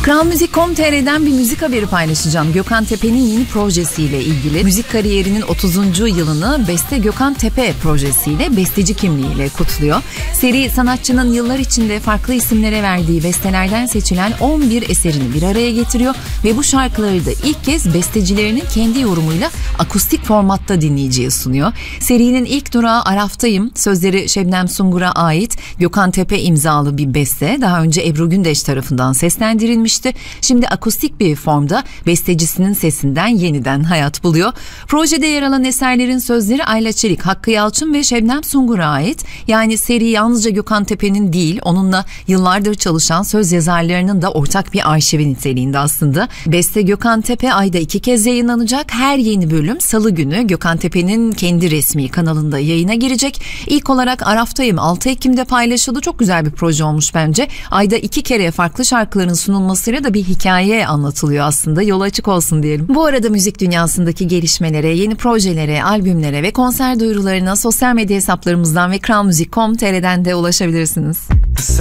KralMüzik.com.tr'den bir müzik haberi paylaşacağım. Gökhan Tepe'nin yeni projesiyle ilgili. Müzik kariyerinin 30. yılını Beste Gökhan Tepe projesiyle besteci kimliğiyle kutluyor. Seri sanatçının yıllar içinde farklı isimlere verdiği bestelerden seçilen 11 eserini bir araya getiriyor ve bu şarkıları da ilk kez bestecilerinin kendi yorumuyla akustik formatta dinleyiciye sunuyor. Serinin ilk durağı Araftayım, sözleri Şebnem Sungur'a ait Gökhan Tepe imzalı bir beste. Daha önce Ebru Gündeş tarafından seslendirilmişti. Şimdi akustik bir formda bestecisinin sesinden yeniden hayat buluyor. Projede yer alan eserlerin sözleri Ayla Çelik, Hakkı Yalçın ve Şebnem Sungur'a ait. Yani seri yalnızca Gökhan Tepe'nin değil, onunla yıllardır çalışan söz yazarlarının da ortak bir arşivi niteliğinde aslında. Beste Gökhan Tepe ayda 2 kez yayınlanacak. Her yeni bölüm Salı günü Gökhan Tepe'nin kendi resmi kanalında yayına girecek. İlk olarak Araftayım 6 Ekim'de paylaşıldı. Çok güzel bir proje olmuş bence. Ayda 2 kere farklı şarkıların sunulmasıyla da bir hikaye anlatılıyor aslında. Yolu açık olsun diyelim. Bu arada müzik dünyasındaki gelişmelere, yeni projelere, albümlere ve konser duyurularına sosyal medya hesaplarımızdan ve KralMüzik.com.tr'den de ulaşabilirsiniz.